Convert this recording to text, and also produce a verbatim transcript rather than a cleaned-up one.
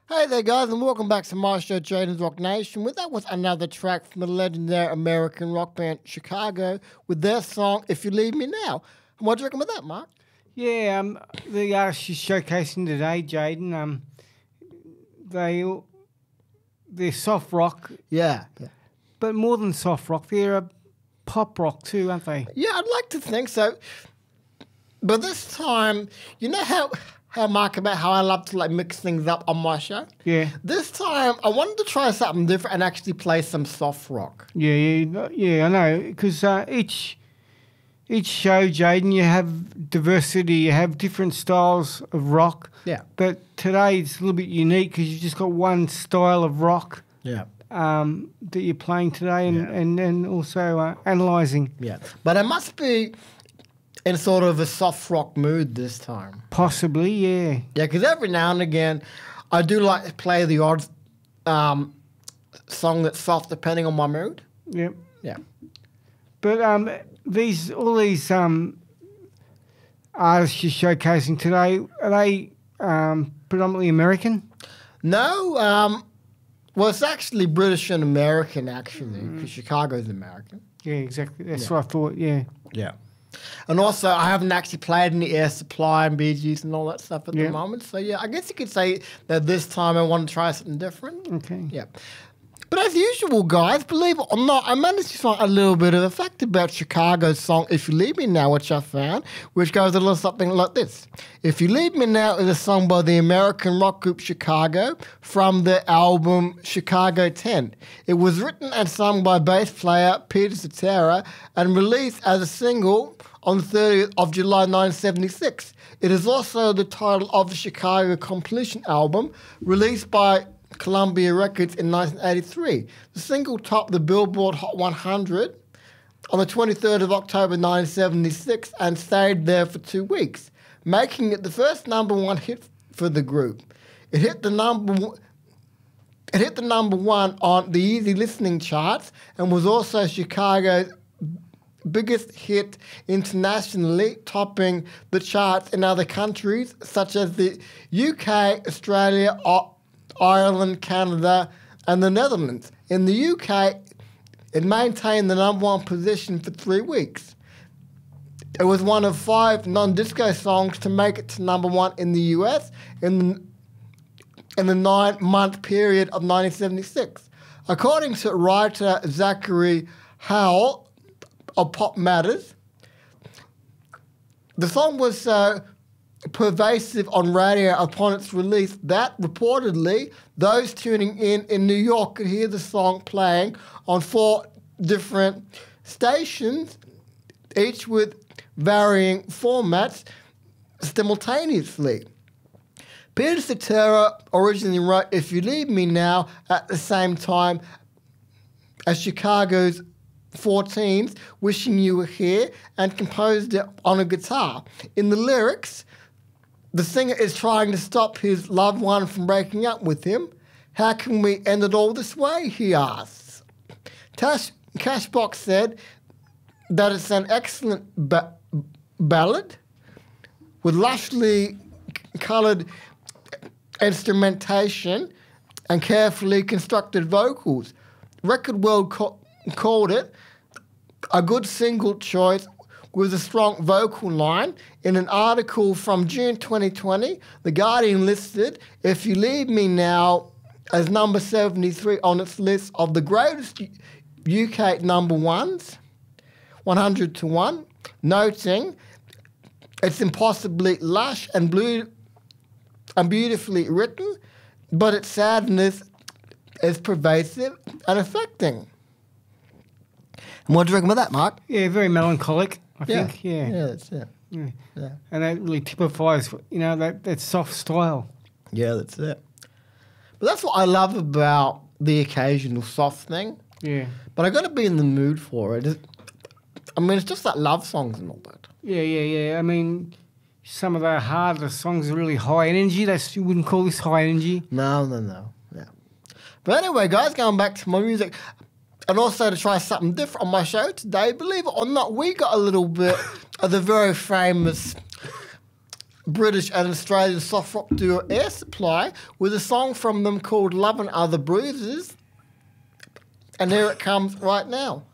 Hey there, guys, and welcome back to my show, Jaden's Rock Nation. With that was another track from the legendary American rock band Chicago with their song "If You Leave Me Now." And what do you reckon with that, Mark? Yeah, um, the artist she's showcasing today, Jaden, um, they they're soft rock, Yeah, yeah, but more than soft rock, they're a pop rock too, aren't they? yeah. I'd like to think so, but this time, you know how how Mark about how I love to like mix things up on my show. Yeah, This time, I wanted to try something different and actually play some soft rock. yeah, yeah, yeah. I know because uh, each each show, Jaden, you have diversity, you have different styles of rock. Yeah, But today it's a little bit unique because you've just got one style of rock yeah, um, that you're playing today, and Yeah. and, and also uh, analysing. yeah. But I must be in sort of a soft rock mood this time. Possibly, yeah. Yeah, because every now and again, I do like to play the odd um, song that's soft depending on my mood. Yep. Yeah. But um, these all these um, artists you're showcasing today, are they um, predominantly American? No, um, well, it's actually British and American, actually, because Chicago's American. Yeah, exactly. That's Yeah. what I thought. Yeah. Yeah. And also, I haven't actually played any Air Supply and Bee Gees and all that stuff at Yeah. the moment. So, yeah, I guess you could say that this time I want to try something different. Okay. Yeah. But as usual, guys, believe it or not, I managed to find a little bit of a fact about Chicago's song If You Leave Me Now, which I found, which goes a little something like this. If You Leave Me Now is a song by the American rock group Chicago from their album Chicago ten. It was written and sung by bass player Peter Cetera and released as a single on the thirtieth of July nineteen seventy-six. It is also the title of the Chicago compilation album released by Columbia Records in nineteen eighty-three. The single topped the Billboard Hot one hundred on the twenty-third of October nineteen seventy-six and stayed there for two weeks, making it the first number one hit for the group. It hit the number one it hit the number one on the easy listening charts and was also Chicago's biggest hit internationally, topping the charts in other countries such as the U K, Australia, O- Ireland, Canada, and the Netherlands. In the U K, it maintained the number one position for three weeks. It was one of five non-disco songs to make it to number one in the U S in, in the nine-month period of nineteen seventy-six. According to writer Zachary Howell of Pop Matters, the song was so pervasive on radio upon its release that reportedly those tuning in in New York could hear the song playing on four different stations, each with varying formats simultaneously. Peter Cetera originally wrote If You Leave Me Now at the same time as Chicago's fourteens, Wishing You Were Here, and composed it on a guitar. In the lyrics, the singer is trying to stop his loved one from breaking up with him. How can we end it all this way, he asks. Tash, Cashbox said that it's an excellent ba- ballad with lushly coloured instrumentation and carefully constructed vocals. Record World ca- called it a good single choice with a strong vocal line. In an article from June twenty twenty, The Guardian listed If You Leave Me Now as number seventy-three on its list of the greatest U K number ones, one hundred to one, noting it's impossibly lush and blue and beautifully written, but its sadness is pervasive and affecting. And what do you reckon about that, Mark? Yeah, very melancholic, I Yeah. think. Yeah. Yeah, that's it. Yeah. Yeah. And that really typifies, you know, that, that soft style. Yeah, that's it. But that's what I love about the occasional soft thing. Yeah. But I got to be in the mood for it. It- I mean, it's just like love songs and all that. Yeah, yeah, yeah. I mean, some of the harder songs are really high energy. That's, you wouldn't call this high energy. No, no, no. Yeah. But anyway, guys, going back to my music, and also to try something different on my show today, believe it or not, we got a little bit of the very famous British and Australian soft rock duo Air Supply with a song from them called Love and Other Bruises. And here it comes right now.